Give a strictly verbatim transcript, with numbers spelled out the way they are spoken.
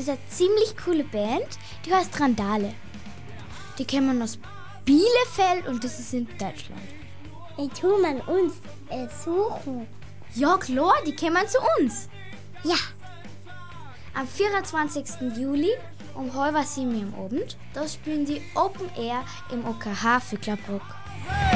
ist eine ziemlich coole Band, die heißt Randale. Die kommen aus Bielefeld und das ist in Deutschland. Ich tu man uns äh, suchen. Ja klar, die kommen zu uns. Ja. Am vierundzwanzigsten Juli um halb sieben am Abend, da spielen die Open Air im O K H Vöcklerbruck.